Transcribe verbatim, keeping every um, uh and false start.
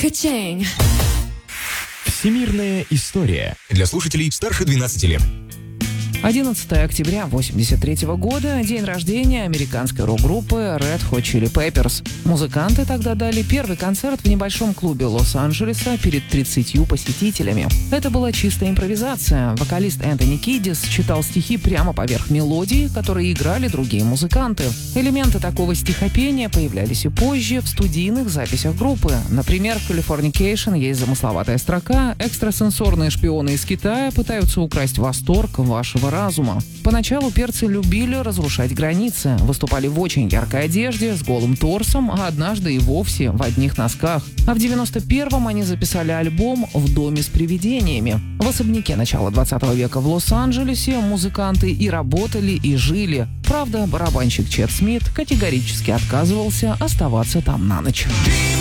Ka-ching. Всемирная история для слушателей старше двенадцати лет. одиннадцатого октября восемьдесят третьего года – день рождения американской рок-группы Red Hot Chili Peppers. Музыканты тогда дали первый концерт в небольшом клубе Лос-Анджелеса перед тридцатью посетителями. Это была чистая импровизация. Вокалист Энтони Кидис читал стихи прямо поверх мелодии, которые играли другие музыканты. Элементы такого стихопения появлялись и позже в студийных записях группы. Например, в Californication есть замысловатая строка «Экстрасенсорные шпионы из Китая пытаются украсть восторг вашего разума». Поначалу перцы любили разрушать границы, выступали в очень яркой одежде, с голым торсом, а однажды и вовсе в одних носках. А в девяносто первом они записали альбом «В доме с привидениями». В особняке начала двадцатого века в Лос-Анджелесе музыканты и работали, и жили. Правда, барабанщик Чет Смит категорически отказывался оставаться там на ночь.